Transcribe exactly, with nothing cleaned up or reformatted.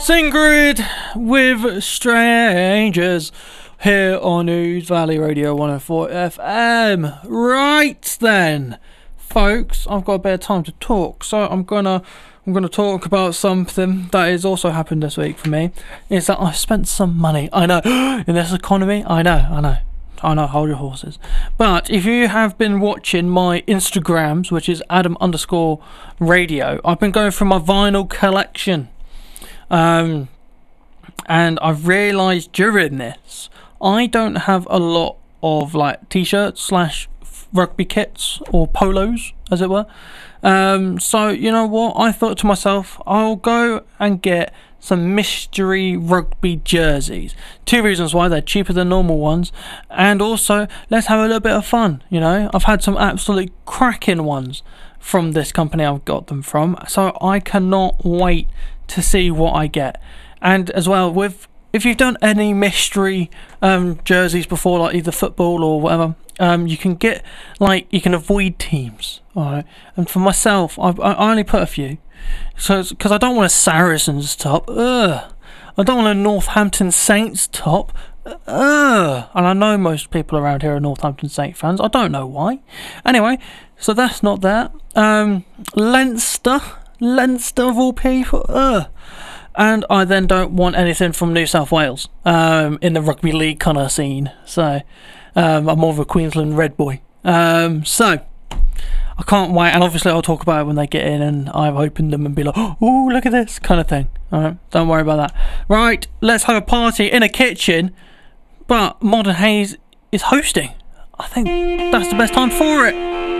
Singrid with Strangers here on News Valley Radio one oh four F M. Right then, folks, I've got a bit of time to talk, so I'm gonna I'm gonna talk about something that has also happened this week for me. Is that I've spent some money. I know in this economy. I know. I know. I know. Hold your horses. But if you have been watching my Instagrams, which is Adam underscore Radio, I've been going through my vinyl collection. Um, and I've realised during this, I don't have a lot of like t-shirts slash rugby kits or polos, as it were. Um, so you know what? I thought to myself, I'll go and get some mystery rugby jerseys. Two reasons why: they're cheaper than normal ones, and also let's have a little bit of fun. You know, I've had some absolute cracking ones from this company I've got them from, so I cannot wait to see what I get. And as well, with if you've done any mystery um, jerseys before, like either football or whatever, um, you can get like you can avoid teams. All right, and for myself, I, I only put a few, so because I don't want a Saracens top. Ugh. I don't want a Northampton Saints top. Ugh. And I know most people around here are Northampton Saints fans. I don't know why. Anyway, so that's not that. Um, Leinster. Leinster of all people. Ugh. And I then don't want anything from New South Wales um, in the rugby league kind of scene. So um, I'm more of a Queensland Red boy. Um, so I can't wait. And obviously I'll talk about it when they get in and I've opened them and be like, oh, look at this kind of thing. All right, don't worry about that. Right, let's have a party in a kitchen. But Modern Haze is hosting. I think that's the best time for it.